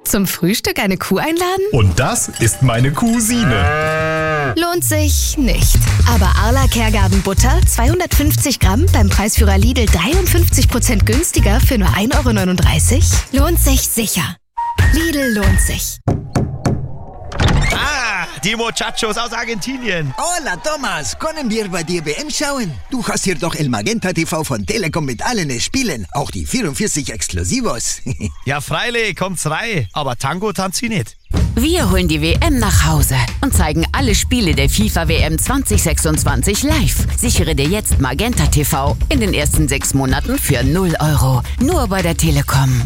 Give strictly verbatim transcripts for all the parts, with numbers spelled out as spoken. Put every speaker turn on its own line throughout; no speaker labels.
Zum Frühstück eine Kuh einladen?
Und das ist meine Cousine.
Lohnt sich nicht. Aber Arla Kergarten Butter, zweihundertfünfzig Gramm, beim Preisführer Lidl dreiundfünfzig Prozent günstiger für nur ein Euro neununddreißig? Lohnt sich sicher. Lidl lohnt sich.
Ah, die Muchachos aus Argentinien.
Hola, Thomas. Können wir bei dir W M schauen? Du hast hier doch El Magenta T V von Telekom mit allen Spielen. Auch die vierundvierzig Exklusivos.
Ja, freilich, kommt's rein. Aber Tango tanzt sie nicht.
Wir holen die W M nach Hause und zeigen alle Spiele der FIFA W M zwanzig sechsundzwanzig live. Sichere dir jetzt Magenta T V in den ersten sechs Monaten für null Euro. Nur bei der Telekom.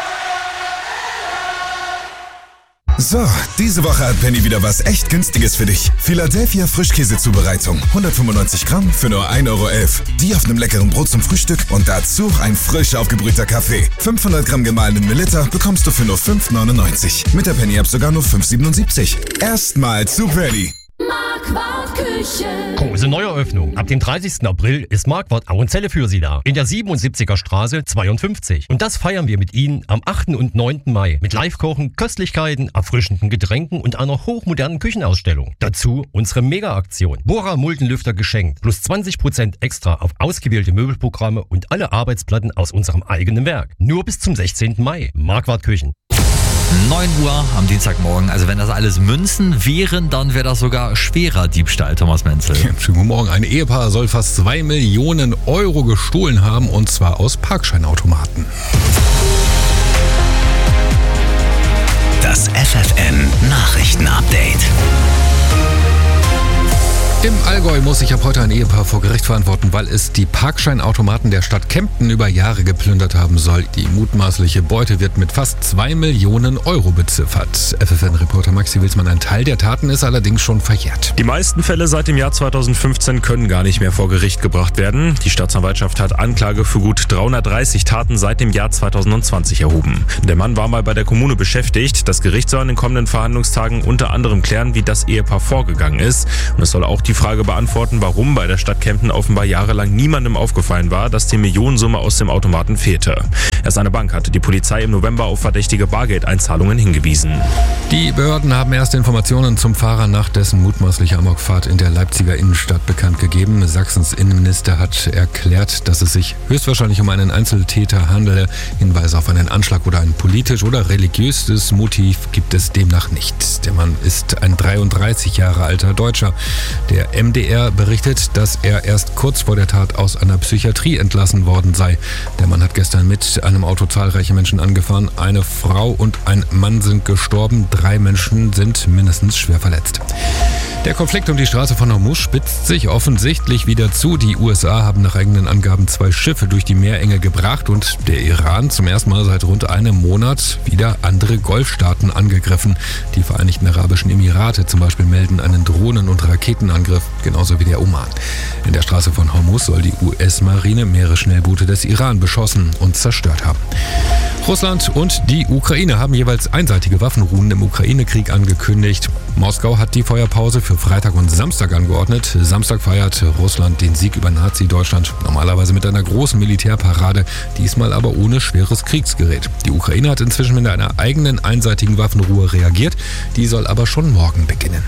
So, diese Woche hat Penny wieder was echt Günstiges für dich. Philadelphia Frischkäsezubereitung. hundertfünfundneunzig Gramm für nur ein Euro elf. Die auf einem leckeren Brot zum Frühstück und dazu ein frisch aufgebrühter Kaffee. fünfhundert Gramm gemahlenen Melitta bekommst du für nur fünf neunundneunzig. Mit der Penny-App sogar nur fünf siebenundsiebzig. Erstmal zu Penny.
Marquardt Küche.
Große Neueröffnung. Ab dem dreißigsten April ist Marquardt Augenzelle für Sie da. In der siebenundsiebziger Straße zweiundfünfzig. Und das feiern wir mit Ihnen am achten und neunten Mai. Mit Live-Kochen, Köstlichkeiten, erfrischenden Getränken und einer hochmodernen Küchenausstellung. Dazu unsere Mega-Aktion. Bora Muldenlüfter geschenkt. Plus zwanzig Prozent extra auf ausgewählte Möbelprogramme und alle Arbeitsplatten aus unserem eigenen Werk. Nur bis zum sechzehnten Mai. Marquardt Küchen.
neun Uhr am Dienstagmorgen. Also wenn das alles Münzen wären, dann wäre das sogar schwerer Diebstahl, Thomas Menzel.
Ja, schönen guten Morgen. Ein Ehepaar soll fast zwei Millionen Euro gestohlen haben, und zwar aus Parkscheinautomaten.
Das F F N Nachrichten-Update.
Im Allgäu muss sich ab heute ein Ehepaar vor Gericht verantworten, weil es die Parkscheinautomaten der Stadt Kempten über Jahre geplündert haben soll. Die mutmaßliche Beute wird mit fast zwei Millionen Euro beziffert. F F N-Reporter Maxi Wilsmann, ein Teil der Taten ist allerdings schon verjährt.
Die meisten Fälle seit dem Jahr zweitausendfünfzehn können gar nicht mehr vor Gericht gebracht werden. Die Staatsanwaltschaft hat Anklage für gut dreihundertdreißig Taten seit dem Jahr zweitausendzwanzig erhoben. Der Mann war mal bei der Kommune beschäftigt. Das Gericht soll in den kommenden Verhandlungstagen unter anderem klären, wie das Ehepaar vorgegangen ist. Und es soll auch die Frage beantworten, warum bei der Stadt Kempten offenbar jahrelang niemandem aufgefallen war, dass die Millionensumme aus dem Automaten fehlte. Erst eine Bank hatte die Polizei im November auf verdächtige Bargeldeinzahlungen hingewiesen.
Die Behörden haben erste Informationen zum Fahrer nach dessen mutmaßlicher Amokfahrt in der Leipziger Innenstadt bekannt gegeben. Sachsens Innenminister hat erklärt, dass es sich höchstwahrscheinlich um einen Einzeltäter handele. Hinweise auf einen Anschlag oder ein politisch oder religiöses Motiv gibt es demnach nicht. Der Mann ist ein dreiunddreißig Jahre alter Deutscher. Der M D R berichtet, dass er erst kurz vor der Tat aus einer Psychiatrie entlassen worden sei. Der Mann hat gestern mit einem Auto zahlreiche Menschen angefahren. Eine Frau und ein Mann sind gestorben. Drei Menschen sind mindestens schwer verletzt. Der Konflikt um die Straße von Hormuz spitzt sich offensichtlich wieder zu. Die U S A haben nach eigenen Angaben zwei Schiffe durch die Meerenge gebracht und der Iran zum ersten Mal seit rund einem Monat wieder andere Golfstaaten angegriffen. Die Vereinigten Arabischen Emirate zum Beispiel melden einen Drohnen- und Raketenangriff, genauso wie der Oman. In der Straße von Hormuz soll die U S-Marine mehrere Schnellboote des Iran beschossen und zerstört haben. Russland und die Ukraine haben jeweils einseitige Waffenruhen im Ukraine-Krieg angekündigt. Moskau hat die Feuerpause für Freitag und Samstag angeordnet. Samstag feiert Russland den Sieg über Nazi-Deutschland, normalerweise mit einer großen Militärparade, diesmal aber ohne schweres Kriegsgerät. Die Ukraine hat inzwischen mit einer eigenen einseitigen Waffenruhe reagiert, die soll aber schon morgen beginnen.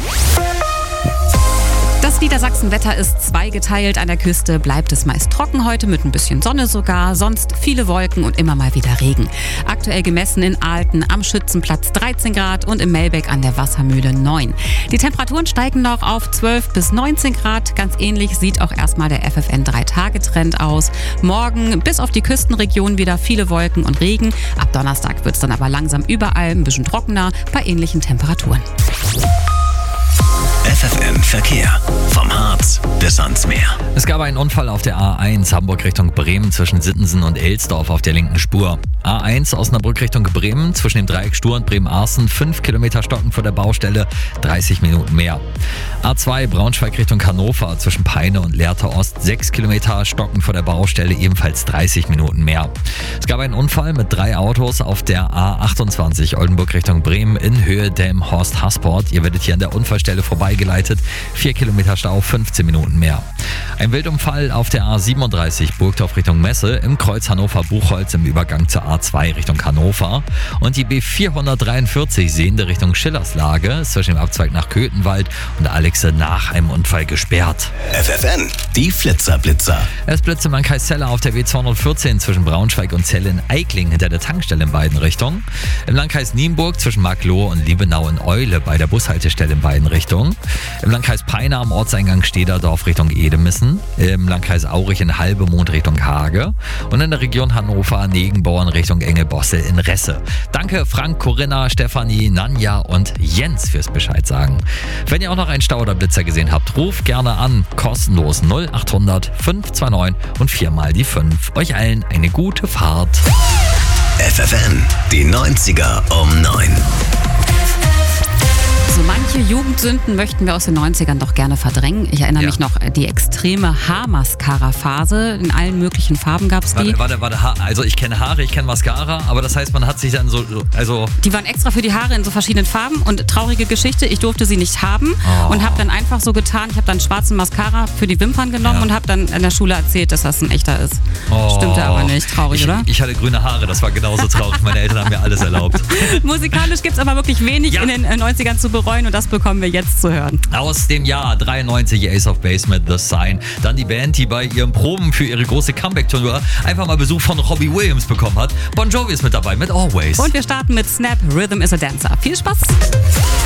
Das Niedersachsen-Wetter ist zweigeteilt. An der Küste bleibt es meist trocken heute, mit ein bisschen Sonne sogar. Sonst viele Wolken und immer mal wieder Regen. Aktuell gemessen in Aalten am Schützenplatz dreizehn Grad und in Melbeck an der Wassermühle neun. Die Temperaturen steigen noch auf zwölf bis neunzehn Grad. Ganz ähnlich sieht auch erstmal der F F N drei Tage Trend aus. Morgen bis auf die Küstenregion wieder viele Wolken und Regen. Ab Donnerstag wird es dann aber langsam überall ein bisschen trockener bei ähnlichen Temperaturen.
F F N Verkehr. Vom Harz bis ans Meer.
Es gab einen Unfall auf der A eins Hamburg Richtung Bremen zwischen Sittensen und Elsdorf auf der linken Spur. A eins Osnabrück Richtung Bremen zwischen dem Dreieck Stur und Bremen-Arsen. fünf Kilometer stocken vor der Baustelle, dreißig Minuten mehr. A zwei Braunschweig Richtung Hannover zwischen Peine und Lehrte Ost. sechs Kilometer stocken vor der Baustelle, ebenfalls dreißig Minuten mehr. Es gab einen Unfall mit drei Autos auf der A achtundzwanzig Oldenburg Richtung Bremen in Höhe Delmenhorst-Hasport. Ihr werdet hier an der Unfallstelle vorbeigeleitet. geleitet. vier Kilometer Stau, fünfzehn Minuten mehr. Ein Wildunfall auf der A siebenunddreißig Burgdorf Richtung Messe im Kreuz Hannover-Buchholz im Übergang zur A zwei Richtung Hannover. Und die B vierhundertdreiundvierzig sehende Richtung Schillerslage zwischen dem Abzweig nach Köthenwald und Alexe nach einem Unfall gesperrt.
F F N, die Flitzerblitzer.
Es blitzt im Landkreis Celle auf der B zweihundertvierzehn zwischen Braunschweig und Celle in Eikling hinter der Tankstelle in beiden Richtungen. Im Landkreis Nienburg zwischen Markloh und Liebenau in Eule bei der Bushaltestelle in beiden Richtungen. Im Landkreis Peine am Ortseingang Stederdorf Richtung Edemissen. Im Landkreis Aurich in Halbemond Richtung Hage. Und in der Region Hannover Negenbauern Richtung Engelbossel in Resse. Danke Frank, Corinna, Stefanie, Nanja und Jens fürs Bescheid sagen. Wenn ihr auch noch einen Stau oder Blitzer gesehen habt, ruft gerne an. Kostenlos null achthundert fünf zwei neun und viermal die fünf. Euch allen eine gute Fahrt.
F F N, die neunziger um neun.
So manche Jugendsünden möchten wir aus den neunzigern doch gerne verdrängen. Ich erinnere
Ja.
mich noch, die extreme Haarmascara-Phase. In allen möglichen Farben gab es die.
Warte, warte, warte, ha- also ich kenne Haare, ich kenne Mascara, aber das heißt, man hat sich dann so, also...
Die waren extra für die Haare in so verschiedenen Farben und traurige Geschichte, ich durfte sie nicht haben
Oh.
und habe dann einfach so getan, ich habe dann schwarzen Mascara für die Wimpern genommen
Ja.
und habe dann in der Schule erzählt, dass das ein echter ist.
Oh.
Stimmte aber nicht. Traurig,
ich,
oder?
Ich hatte grüne Haare, das war genauso traurig. Meine Eltern haben mir alles erlaubt.
Musikalisch gibt es aber wirklich wenig
Ja.
in den äh, neunzigern zu bereuen und das bekommen wir jetzt zu hören.
Aus dem Jahr dreiundneunzig Ace of Base mit The Sign. Dann die Band, die bei ihren Proben für ihre große Comeback-Tour einfach mal Besuch von Robbie Williams bekommen hat. Bon Jovi ist mit dabei mit Always.
Und wir starten mit Snap, Rhythm is a Dancer. Viel Spaß!